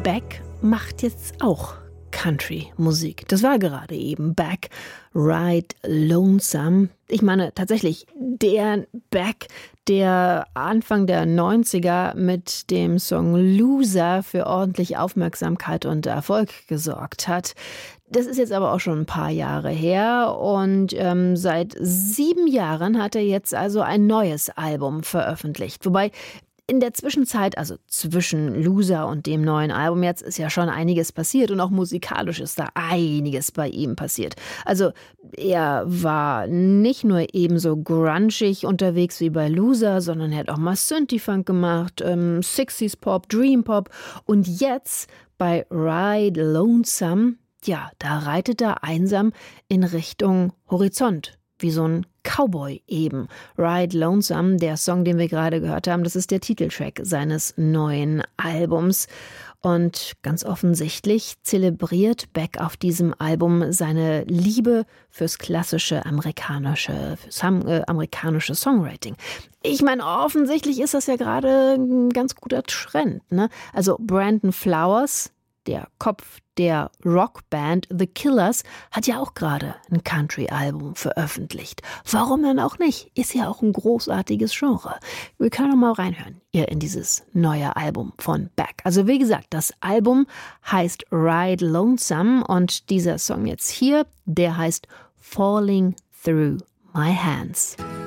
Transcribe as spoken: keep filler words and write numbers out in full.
Beck macht jetzt auch Country-Musik. Das war gerade eben Beck, Ride Lonesome. Ich meine tatsächlich, der Beck, der Anfang der neunziger mit dem Song Loser für ordentlich Aufmerksamkeit und Erfolg gesorgt hat. Das ist jetzt aber auch schon ein paar Jahre her und ähm, seit sieben Jahren hat er jetzt also ein neues Album veröffentlicht. Wobei in der Zwischenzeit, also zwischen Loser und dem neuen Album jetzt, ist ja schon einiges passiert und auch musikalisch ist da einiges bei ihm passiert. Also er war nicht nur ebenso grungig unterwegs wie bei Loser, sondern er hat auch mal Synthie-Funk gemacht, ähm, sixties Pop, Dream Pop und jetzt bei Ride Lonesome, ja, da reitet er einsam in Richtung Horizont, wie so ein Cowboy eben. Ride Lonesome, der Song, den wir gerade gehört haben, das ist der Titeltrack seines neuen Albums. Und ganz offensichtlich zelebriert Beck auf diesem Album seine Liebe fürs klassische amerikanische, fürs äh, amerikanische Songwriting. Ich meine, offensichtlich ist das ja gerade ein ganz guter Trend, ne? Also Brandon Flowers, der Kopf der Rockband The Killers, hat ja auch gerade ein Country-Album veröffentlicht. Warum denn auch nicht? Ist ja auch ein großartiges Genre. Wir können doch mal reinhören hier in dieses neue Album von Beck. Also wie gesagt, das Album heißt Ride Lonesome und dieser Song jetzt hier, der heißt Falling Through My Hands.